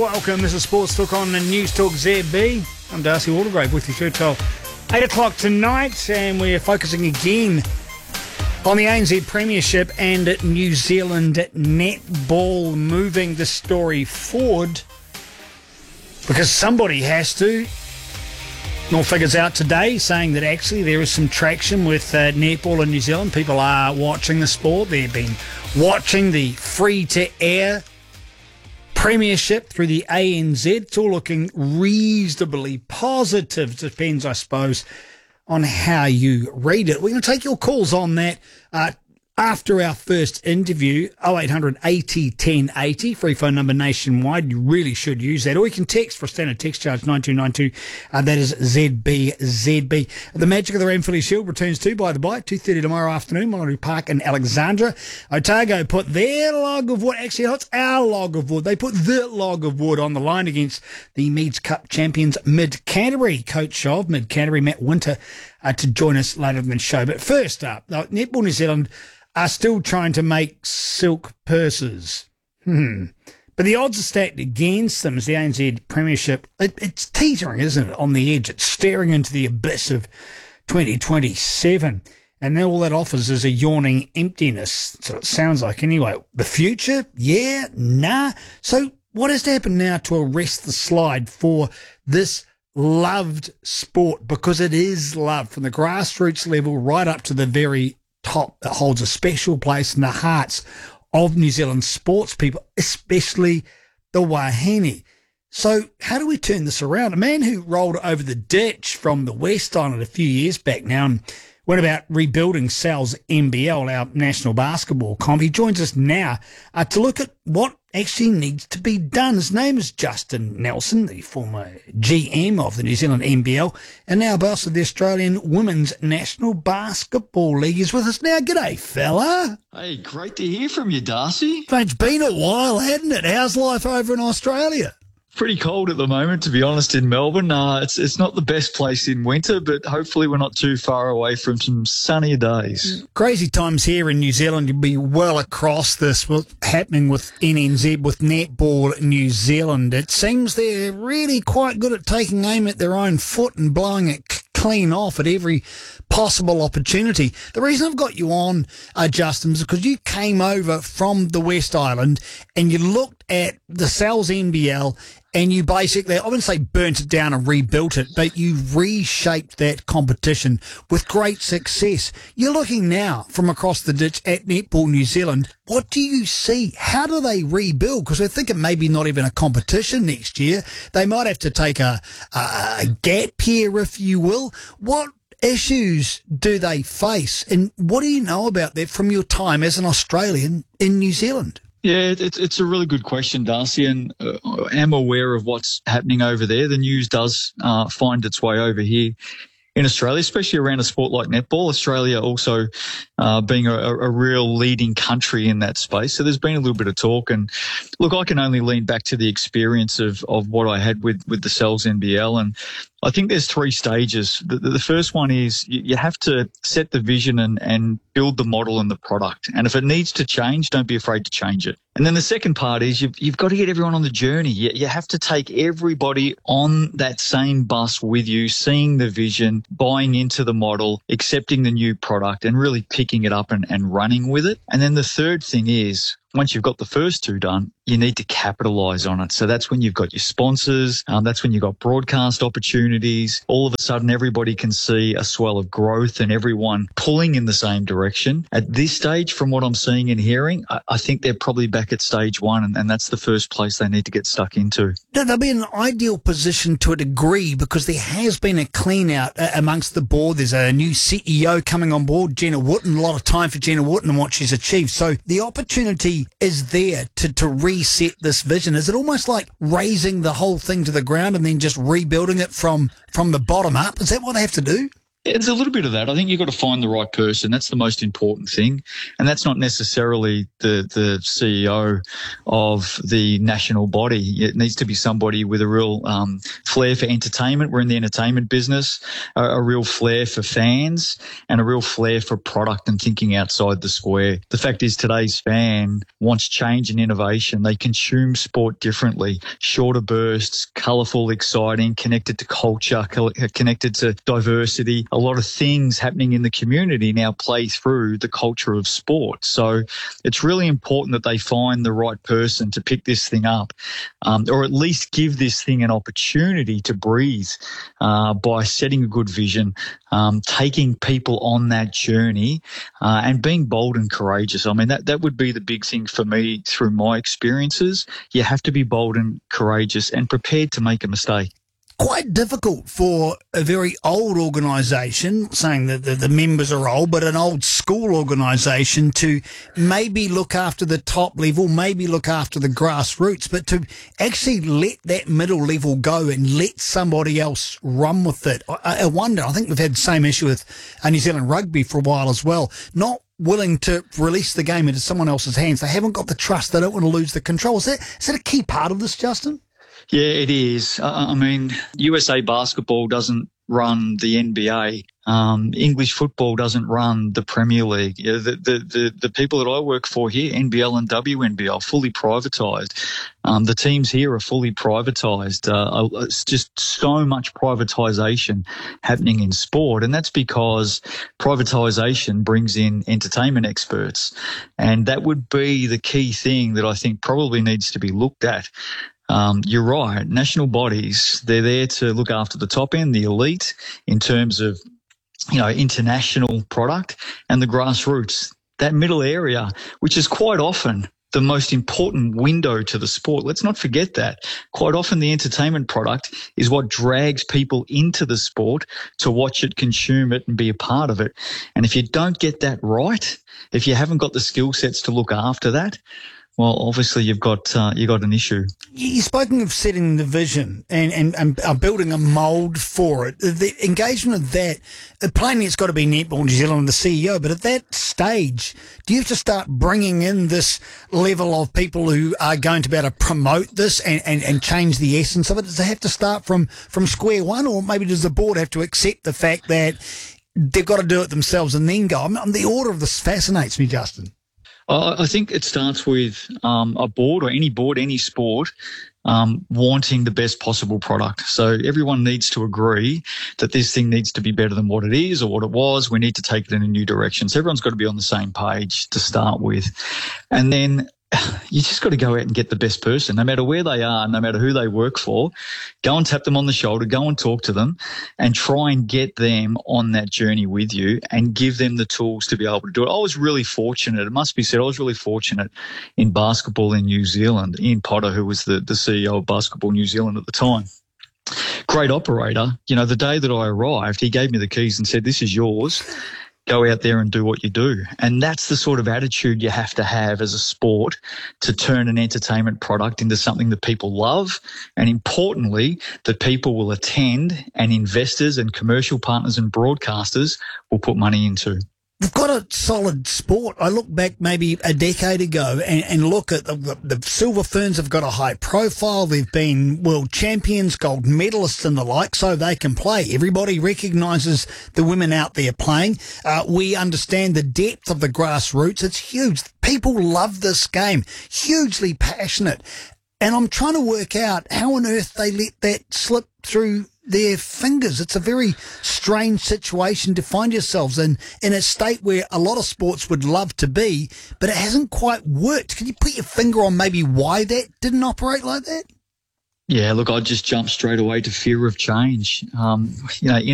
Welcome, this is Sports Talk on News Talk ZB. I'm Darcy Waldegrave with you through till 8 o'clock tonight, and we're focusing again on the ANZ Premiership and New Zealand netball, moving the story forward because somebody has to. All figures out today saying that actually there is some traction with netball in New Zealand. People are watching the sport. They've been watching the free-to-air Premiership through the ANZ. It's all looking reasonably positive. Depends, I suppose, on how you read it. We're going to take your calls on that after our first interview. 0800 80 1080, free phone number nationwide. You really should use that. Or you can text for a standard text charge 9292. That is ZB. The magic of the Ranfurly Shield returns too, by the by, 2:30 tomorrow afternoon, Molyneux Park in Alexandra. Otago put their log of wood, actually no, it's our log of wood. They put the log of wood on the line against the Meads Cup champions Mid Canterbury. Coach of Mid Canterbury, Matt Winter, to join us later in the show. But first up, Netball New Zealand are still trying to make silk purses. But the odds are stacked against them as the ANZ Premiership, it's teetering, isn't it, on the edge. It's staring into the abyss of 2027. And then all that offers is a yawning emptiness. So it sounds like, anyway. The future? Yeah? Nah? So what has to happen now to arrest the slide for this loved sport? Because it is loved from the grassroots level right up to the very top. That holds a special place in the hearts of New Zealand sports people, especially the Wahine. So how do we turn this around? A man who rolled over the ditch from the West Island a few years back now and went about rebuilding Sal's NBL, our national basketball comp. He joins us now to look at what actually needs to be done. His name is Justin Nelson, the former GM of the New Zealand NBL and now boss of the Australian Women's National Basketball League. He's with us now. G'day, fella. Hey, great to hear from you, Darcy. It's been a while, hasn't it? How's life over in Australia? Pretty cold at the moment, to be honest, in Melbourne. It's not the best place in winter, but hopefully we're not too far away from some sunnier days. Crazy times here in New Zealand. You'll be well across this, what's happening with NNZ, with Netball New Zealand. It seems they're really quite good at taking aim at their own foot and blowing it clean off at every possible opportunity. The reason I've got you on, Justin, is because you came over from the West Island and you looked at the Sal's NBL and you basically, I wouldn't say burnt it down and rebuilt it, but you reshaped that competition with great success. You're looking now from across the ditch at Netball New Zealand. What do you see? How do they rebuild? Because we're thinking maybe not even a competition next year. They might have to take a gap year, if you will. What issues do they face? And what do you know about that from your time as an Australian in New Zealand? Yeah, it's a really good question, Darcy, and I am aware of what's happening over there. The news does find its way over here in Australia, especially around a sport like netball. Australia also being a real leading country in that space. So there's been a little bit of talk. And look, I can only lean back to the experience of what I had with the Sal's NBL. And I think there's three stages. The first one is you have to set the vision and build the model and the product. And if it needs to change, don't be afraid to change it. And then the second part is you've got to get everyone on the journey. You have to take everybody on that same bus with you, seeing the vision, buying into the model, accepting the new product, and really picking it up and running with it. And then the third thing is, once you've got the first two done, you need to capitalize on it. So that's when you've got your sponsors. That's when you've got broadcast opportunities. All of a sudden, everybody can see a swell of growth and everyone pulling in the same direction. At this stage, from what I'm seeing and hearing, I think they're probably back at stage one, and that's the first place they need to get stuck into. They'll be in an ideal position to a degree because there has been a clean out amongst the board. There's a new CEO coming on board, Jenna Wootton. A lot of time for Jenna Wootton and what she's achieved. So the opportunity is there to reset this vision. Is it almost like raising the whole thing to the ground and then just rebuilding it from the bottom up? Is that what they have to do? It's a little bit of that. I think you've got to find the right person. That's the most important thing. And that's not necessarily the CEO of the national body. It needs to be somebody with a real flair for entertainment. We're in the entertainment business, a real flair for fans and a real flair for product and thinking outside the square. The fact is today's fan wants change and innovation. They consume sport differently, shorter bursts, colourful, exciting, connected to culture, connected to diversity. A lot of things happening in the community now play through the culture of sport. So it's really important that they find the right person to pick this thing up, or at least give this thing an opportunity to breathe by setting a good vision, taking people on that journey, and being bold and courageous. I mean, that would be the big thing for me through my experiences. You have to be bold and courageous and prepared to make a mistake. Quite difficult for a very old organisation, saying that the members are old, but an old school organisation to maybe look after the top level, maybe look after the grassroots, but to actually let that middle level go and let somebody else run with it. I wonder, I think we've had the same issue with New Zealand rugby for a while as well. Not willing to release the game into someone else's hands. They haven't got the trust. They don't want to lose the control. Is that a key part of this, Justin? Yeah, it is. I mean, USA basketball doesn't run the NBA. English football doesn't run the Premier League. You know, the people that I work for here, NBL and WNBL, fully privatised. The teams here are fully privatised. It's just so much privatisation happening in sport, and that's because privatisation brings in entertainment experts, and that would be the key thing that I think probably needs to be looked at. You're right. National bodies, they're there to look after the top end, the elite, in terms of, international product, and the grassroots, that middle area, which is quite often the most important window to the sport. Let's not forget that. Quite often the entertainment product is what drags people into the sport to watch it, consume it, and be a part of it. And if you don't get that right, if you haven't got the skill sets to look after that, well, obviously you've got an issue. You've spoken of setting the vision and building a mould for it. The engagement of that, plainly it's got to be Netball New Zealand, the CEO, but at that stage, do you have to start bringing in this level of people who are going to be able to promote this and change the essence of it? Does it have to start from square one, or maybe does the board have to accept the fact that they've got to do it themselves and then go? The order of this fascinates me, Justin. I think it starts with a board, or any sport, wanting the best possible product. So everyone needs to agree that this thing needs to be better than what it is or what it was. We need to take it in a new direction. So everyone's got to be on the same page to start with. And then you just got to go out and get the best person, no matter where they are, no matter who they work for. Go and tap them on the shoulder, go and talk to them, and try and get them on that journey with you and give them the tools to be able to do it. I was really fortunate, it must be said, I was really fortunate in basketball in New Zealand. Ian Potter, who was the CEO of Basketball New Zealand at the time, great operator. The day that I arrived, he gave me the keys and said, "This is yours. Go out there and do what you do." And that's the sort of attitude you have to have as a sport to turn an entertainment product into something that people love, and importantly, that people will attend and investors and commercial partners and broadcasters will put money into. We've got a solid sport. I look back maybe a decade ago and look at the Silver Ferns have got a high profile. They've been world champions, gold medalists and the like, so they can play. Everybody recognises the women out there playing. We understand the depth of the grassroots. It's huge. People love this game, hugely passionate. And I'm trying to work out how on earth they let that slip through their fingers. It's a very strange situation to find yourselves in a state where a lot of sports would love to be, but it hasn't quite worked. Can you put your finger on maybe why that didn't operate like that? Yeah, look, I'd just jump straight away to fear of change.